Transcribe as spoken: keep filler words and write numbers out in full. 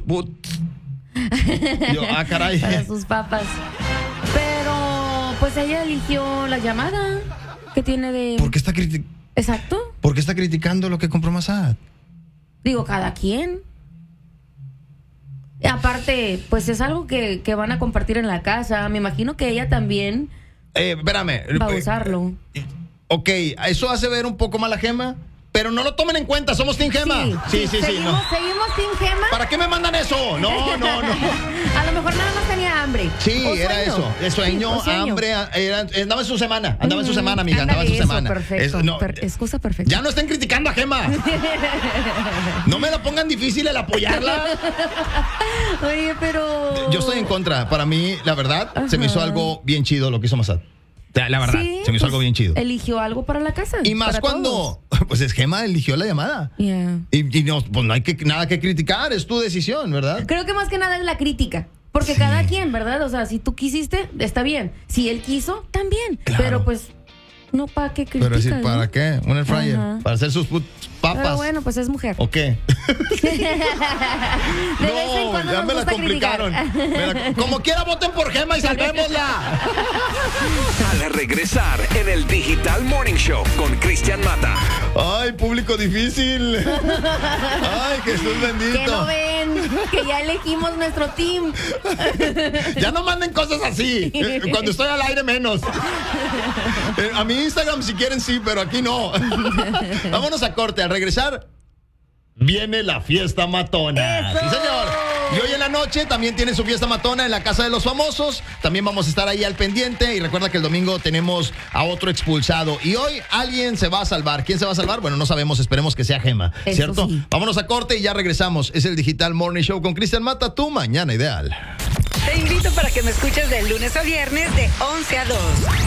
put. Yo, ah, caray. Para sus papas. Pero, pues ella eligió la llamada. ¿Qué tiene de...? ¿Por qué está, criti- Exacto. ¿Por qué está criticando lo que compró Massad? Digo, cada quien. Y aparte, pues es algo que, que van a compartir en la casa. Me imagino que ella también Eh, espérame. va a usarlo. Ok, eso hace ver un poco mal a Gema, pero no lo tomen en cuenta, somos Team Gema. Sí, sí, sí. ¿Seguimos, no. ¿Seguimos Team Gema? ¿Para qué me mandan eso? No, no, no. A lo mejor nada más tenía hambre. Sí, O era sueño. eso. Es sueño, Sí, o sueño. hambre, era, andaba en su semana. Andaba en su Mm, semana, amiga, andaba en su ándale, eso, semana. Perfecto. Es, no, per- excusa perfecta. ya no estén criticando a Gema. No me la pongan difícil el apoyarla. Oye, pero... Yo estoy en contra. Para mí, la verdad, Ajá. se me hizo algo bien chido lo que hizo Massad. La verdad, Sí, se me hizo pues, algo bien chido. Eligió algo para la casa. Y más para cuando, todos. pues es Gema eligió la llamada. Yeah. Y, y no, pues no hay que, nada que criticar, es tu decisión, ¿verdad? Creo que más que nada es la crítica. Porque Sí. cada quien, ¿verdad? O sea, si tú quisiste, está bien. Si él quiso, también. Claro. Pero pues, no para qué criticas, Pero decir, ¿para ¿no? qué? Un air fryer. Ajá. Para hacer sus put- papas. Pero bueno, pues es mujer. ¿O qué? De vez en cuando ya nos me la gusta complicaron. criticar. Me la- como quiera, voten por Gema y salvémosla. Al regresar en el Digital Morning Show con Cristian Mata. Ay, público difícil. Ay, Jesús Que no bendito. ven que ya elegimos nuestro team. Ya no manden cosas así. Eh, Cuando estoy al aire, menos. Eh, A mi Instagram, si quieren, sí, pero aquí no. Vámonos a corte. Al regresar, viene la fiesta matona. ¡Eso! Sí, señor. Y hoy en la noche también tiene su fiesta matona en la Casa de los Famosos. También vamos a estar ahí al pendiente. Y recuerda que el domingo tenemos a otro expulsado. Y hoy alguien se va a salvar. ¿Quién se va a salvar? Bueno, no sabemos. Esperemos que sea Gema. Eso ¿Cierto? sí. Vámonos a corte y ya regresamos. Es el Digital Morning Show con Cristian Mata, tu mañana ideal. Te invito para que me escuches de lunes a viernes de once a dos